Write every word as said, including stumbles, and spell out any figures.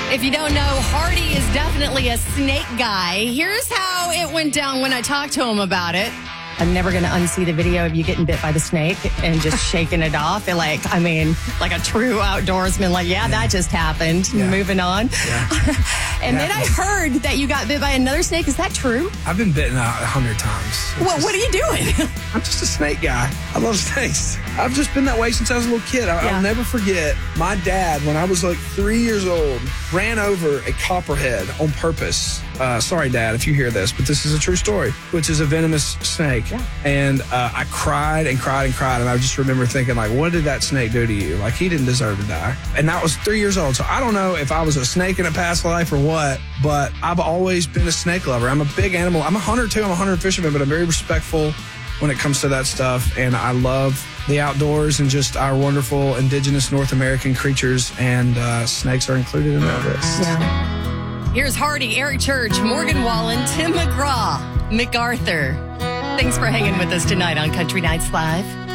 If you don't know, Hardy is definitely a snake guy. Here's how it went down when I talked to him about it. I'm never going to unsee the video of you getting bit by the snake and just shaking it off. And like, I mean, like a true outdoorsman, like, yeah, yeah. that just happened. Yeah. Moving on. Yeah. and yeah. then I heard that you got bit by another snake. Is that true? I've been bitten out a hundred times. Well, just, what are you doing? I'm just a snake guy. I love snakes. I've just been that way since I was a little kid. I, yeah. I'll never forget my dad, when I was like three years old, ran over a copperhead on purpose. Uh, sorry, Dad, if you hear this, but this is a true story, which is a venomous snake. Yeah. And uh, I cried and cried and cried. And I just remember thinking, like, what did that snake do to you? Like, he didn't deserve to die. And that was three years old. So I don't know if I was a snake in a past life or what, but I've always been a snake lover. I'm a big animal. I'm a hunter, too. I'm a hunter and fisherman, but I'm very respectful when it comes to that stuff. And I love the outdoors and just our wonderful indigenous North American creatures. And uh, snakes are included in that list. Yeah. Here's Hardy, Eric Church, Morgan Wallen, Tim McGraw, MacArthur. Thanks for hanging with us tonight on Country Nights Live.